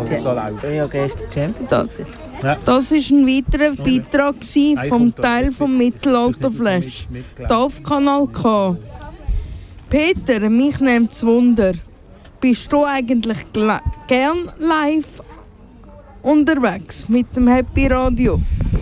es so läuft. Ja, gestern Champions. Das war ein weiterer Beitrag vom Teil vom Mittelalter-Flash. Hier auf Kanal K. Peter, mich nimmt es Wunder. Bist du eigentlich gern live unterwegs mit dem Happy Radio?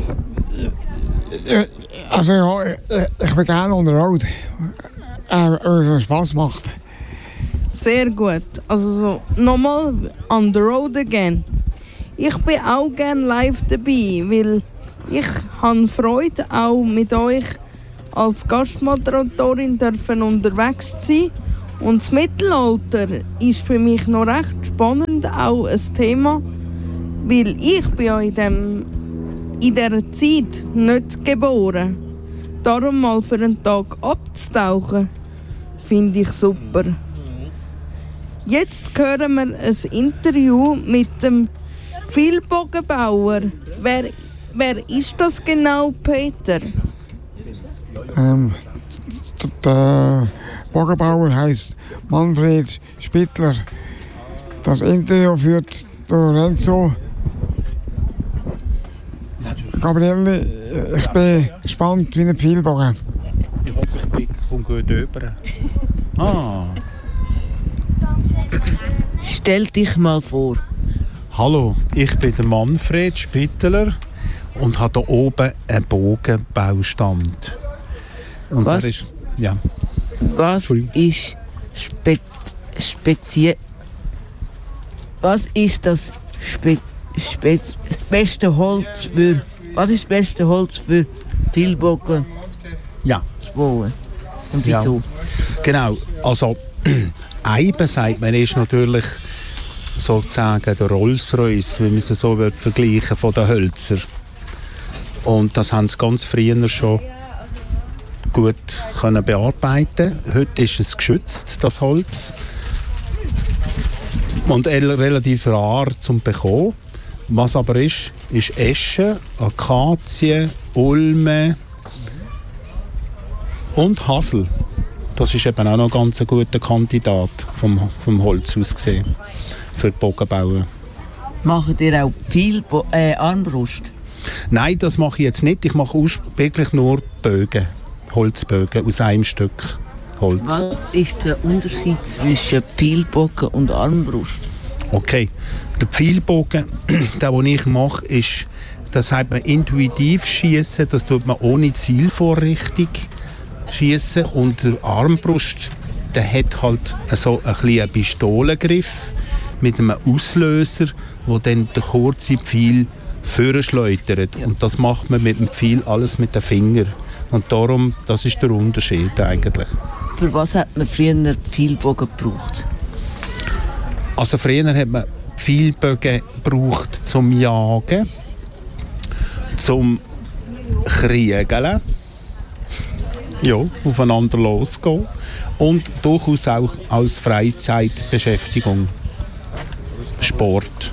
Also ja, ich bin gerne on the road. Weil es Spass macht. Sehr gut. Also so, nochmal on the road again. Ich bin auch gerne live dabei, weil ich habe Freude, auch mit euch als Gastmoderatorin unterwegs zu sein. Und das Mittelalter ist für mich noch recht spannend, auch ein Thema, weil ich bin ja in dieser Zeit nicht geboren. Darum mal für einen Tag abzutauchen, finde ich super. Jetzt hören wir ein Interview mit dem Pfeilbogenbauer. Wer ist das genau, Peter? Der Bogenbauer heißt Manfred Spittler. Das Interview führt Lorenzo Gabriele. Ich bin gespannt wie ein Pfeilbogen. Ich hoffe, ich komme gut rüber. Stell dich mal vor. Hallo, ich bin der Manfred Spittler und habe hier oben einen Bogenbaustand. Und Was? Was ist speziell? Was ist das beste Holz für? Was ist das beste Holz für Pfeilbogen? Ja. Bauen? Und wieso? Ja. Genau, also Eiben, sagt man, ist natürlich sozusagen der Rolls-Royce, wie man es so vergleichen von den Hölzern. Und das haben sie ganz früher schon gut können bearbeiten. Heute ist es geschützt, das Holz. Und relativ rar zum bekommen. Was aber ist Esche, Akazie, Ulme und Hasel. Das ist eben auch noch ganz ein guter Kandidat vom Holz aus gesehen für die Bogenbauer. Macht ihr auch viel Armbrust? Nein, das mache ich jetzt nicht. Ich mache wirklich nur Bögen, Holzbögen aus einem Stück Holz. Was ist der Unterschied zwischen Pfeilbogen und Armbrust? Okay, der Pfeilbogen, den ich mache, ist, das sagt man intuitiv schießen. Das tut man ohne Zielvorrichtung schießen. Und der Armbrust, der hat halt so einen Pistolengriff mit einem Auslöser, wo dann der kurze Pfeil vorschleudert. Und das macht man mit dem Pfeil alles mit den Fingern. Und darum, das ist der Unterschied eigentlich. Für was hat man früher Pfeilbogen gebraucht? Also früher hat man Pfeilbögen gebraucht zum Jagen, zum Kriegeln, ja, aufeinander losgehen und durchaus auch als Freizeitbeschäftigung, Sport.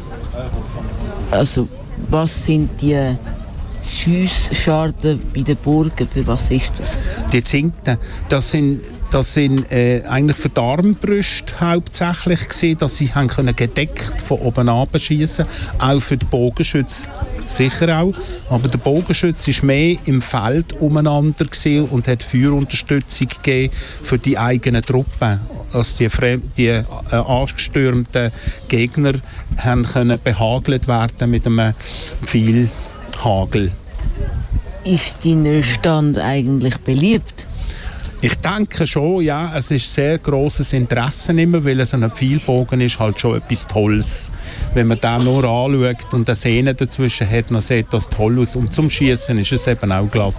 Also was sind die Schiessscharten bei den Burgen? Für was ist das? Die Zinkten, das sind eigentlich für die Armbrüste hauptsächlich gesehen, dass sie haben können gedeckt von oben abschießen, auch für den Bogenschütz sicher auch. Aber der Bogenschütz ist mehr im Feld umeinander gesehen und hat Feuerunterstützung gegeben für die eigenen Truppen, dass die angestürmten Gegner haben können behagelt werden mit einem Pfeilhagel. Ist dein Stand eigentlich beliebt? Ich denke schon, ja. Es ist sehr grosses Interesse immer, weil so ein Pfeilbogen ist halt schon etwas Tolles. Wenn man den nur anschaut und eine Sehne dazwischen hat, dann sieht das toll aus. Und zum Schießen ist es eben auch glatt.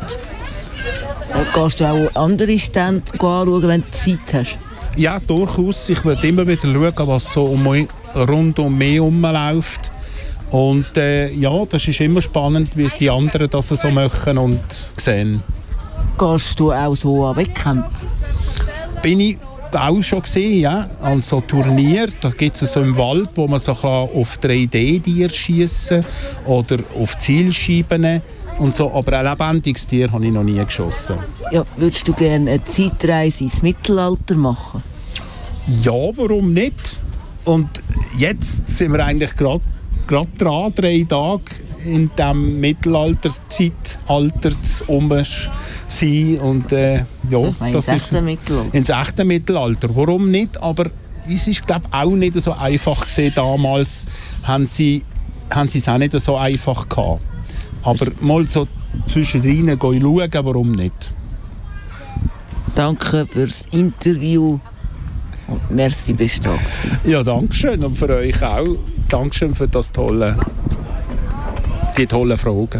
Gehst du auch andere Stände anschauen, wenn du Zeit hast? Ja, durchaus. Ich würde immer wieder schauen, was so rund um mich herumläuft. Und ja, das ist immer spannend, wie die anderen das so machen und sehen. Gehst du auch so an Wettkämpfen? Bin ich auch schon gesehen, ja. An so Turnier, da gibt es so im Wald, wo man so auf 3D-Tiere schiessen oder auf Zielscheiben und so. Aber ein lebendiges Tier habe ich noch nie geschossen. Ja, würdest du gerne eine Zeitreise ins Mittelalter machen? Ja, warum nicht? Und jetzt sind wir eigentlich gerade gerade dran, 3 Tage in diesem Mittelalter-Zeitalter zu sein. Und ja, das ist ins echte Mittelalter. Warum nicht? Aber es ist, glaube ich, auch nicht so einfach gewesen. Damals haben sie es auch nicht so einfach gehabt. Aber mal so zwischendrin schauen, warum nicht? Danke fürs Interview und merci, bist du da gewesen. Ja, danke schön und für euch auch. Dankeschön für die tollen Fragen.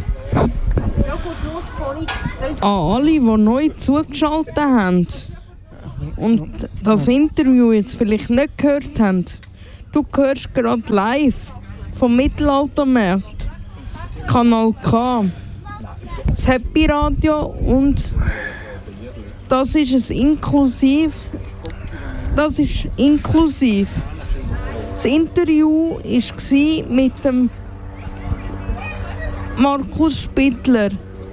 An alle, die neu zugeschaltet haben und das Interview jetzt vielleicht nicht gehört haben, du hörst gerade live vom Mittelaltermarkt, Kanal K, das Happy Radio, und das ist inklusiv. Das Interview war mit dem Markus Spittler.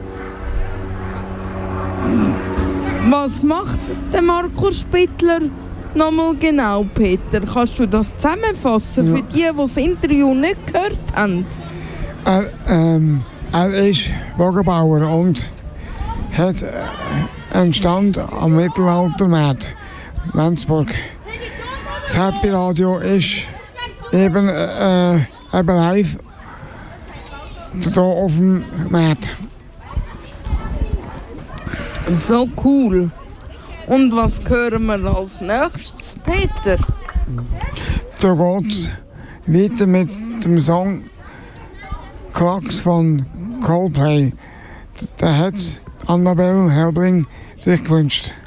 Was macht der Markus Spittler nochmal genau, Peter? Kannst du das zusammenfassen für die das Interview nicht gehört haben? Er ist Wagenbauer und hat einen Stand am Mittelaltermarkt Lenzburg. Das Happy Radio ist eben live hier auf dem Markt. So cool. Und was hören wir als nächstes, Peter? Da geht es weiter mit dem Song Klacks von Coldplay. Da hat Annabelle Helbling sich gewünscht.